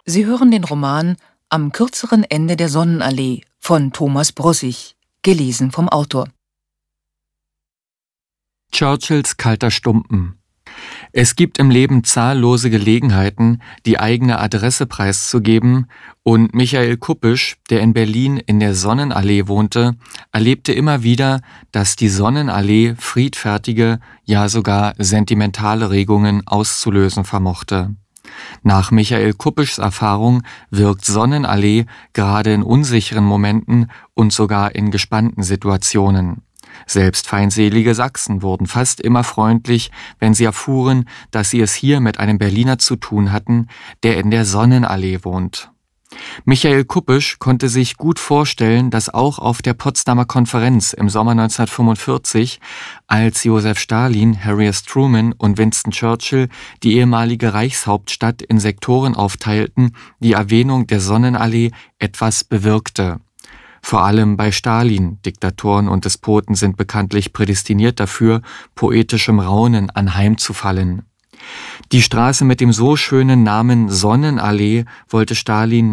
Sie hören den Roman Am kürzeren Ende der Sonnenallee von Thomas Brossig, gelesen vom Autor. Churchills kalter Stumpen. Es gibt im Leben zahllose Gelegenheiten, die eigene Adresse preiszugeben, und Michael Kuppisch, der in Berlin in der Sonnenallee wohnte, erlebte immer wieder, dass die Sonnenallee friedfertige, ja sogar sentimentale Regungen auszulösen vermochte. Nach Michael Kuppischs Erfahrung wirkt Sonnenallee gerade in unsicheren Momenten und sogar in gespannten Situationen. Selbst feindselige Sachsen wurden fast immer freundlich, wenn sie erfuhren, dass sie es hier mit einem Berliner zu tun hatten, der in der Sonnenallee wohnt. Michael Kuppisch konnte sich gut vorstellen, dass auch auf der Potsdamer Konferenz im Sommer 1945, als Josef Stalin, Harry S. Truman und Winston Churchill die ehemalige Reichshauptstadt in Sektoren aufteilten, die Erwähnung der Sonnenallee etwas bewirkte. Vor allem bei Stalin, Diktatoren und Despoten sind bekanntlich prädestiniert dafür, poetischem Raunen anheimzufallen. Die Straße mit dem so schönen Namen Sonnenallee wollte Stalin